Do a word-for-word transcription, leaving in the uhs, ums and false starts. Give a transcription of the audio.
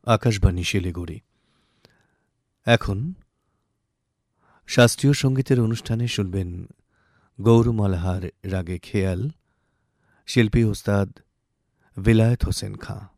আকাশবাণী শিলিগুড়ি। এখন শাস্ত্রীয় সঙ্গীতের অনুষ্ঠানে শুনবেন গৌরমালহার রাগে খেয়াল, শিল্পী ওস্তাদ বিলায়েত হোসেন খাঁ।